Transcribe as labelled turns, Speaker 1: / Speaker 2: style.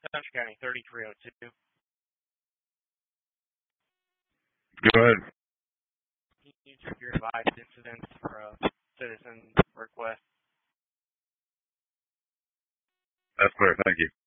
Speaker 1: Country County 3302.
Speaker 2: Go ahead.
Speaker 1: Can you check your advice incidents for a citizen request?
Speaker 2: That's clear. Thank you.